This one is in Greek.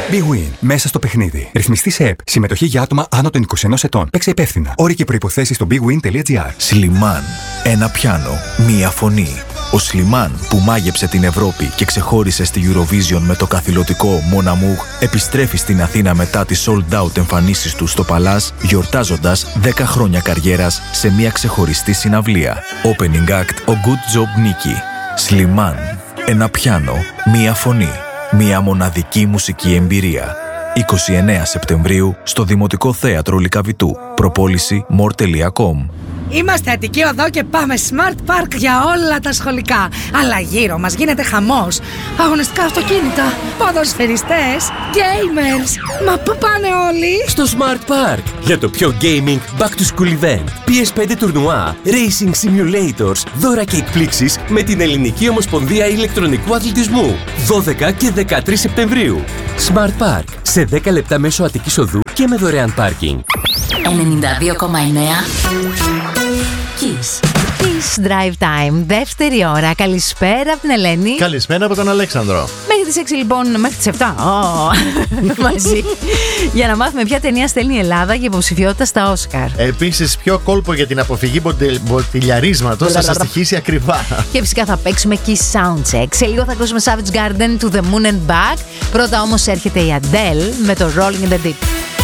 Big Win. Μέσα στο παιχνίδι. Ρυθμιστή σε ΕΠ. Συμμετοχή για άτομα άνω των 21 ετών. Παίξε υπεύθυνα. Όροι και προϋποθέσεις στο bigwin.gr. Σλιμάν. Ένα πιάνο. Μία φωνή. Ο Σλιμάν που μάγεψε την Ευρώπη και ξεχώρισε στη Eurovision με το καθηλωτικό Mon Amour επιστρέφει στην Αθήνα μετά τις sold out εμφανίσεις του στο Παλάς, γιορτάζοντας 10 χρόνια καριέρας σε μια ξεχωριστή συναυλία. Opening act ο Good Job Nicky. Σλιμάν. Ένα πιάνο. Μία φωνή. Μια μοναδική μουσική εμπειρία. 29 Σεπτεμβρίου στο Δημοτικό Θέατρο Λυκαβητού. Προπόληση more.com. Είμαστε Αττική Οδό και πάμε Smart Park για όλα τα σχολικά. Αλλά γύρω μας γίνεται χαμός. Αγωνιστικά αυτοκίνητα, ποδοσφαιριστές, gamers. Μα πού πάνε όλοι? Στο Smart Park για το πιο gaming back to school event. PS5 τουρνουά, racing simulators, δώρα και εκπλήξεις με την Ελληνική Ομοσπονδία Ηλεκτρονικού Αθλητισμού. 12 και 13 Σεπτεμβρίου. Smart Park σε 10 λεπτά μέσω Αττικής Οδού και με δωρεάν πάρκινγκ. 92,9 Kiss. Kiss Drive Time, δεύτερη ώρα. Καλησπέρα από την Ελένη. Καλησπέρα από τον Αλέξανδρο. Μέχρι τις 6 λοιπόν, μέχρι τις 7 μαζί, για να μάθουμε ποια ταινία στέλνει η Ελλάδα για υποψηφιότητα στα Όσκαρ. Επίσης, ποιο κόλπο για την αποφυγή μποτιλιαρίσματος θα σας στοιχήσει ακριβά. Και φυσικά θα παίξουμε Kiss Soundcheck. Σε λίγο θα ακούσουμε Savage Garden to the Moon and Back. Πρώτα όμως έρχεται η Adele με το Rolling in the Deep.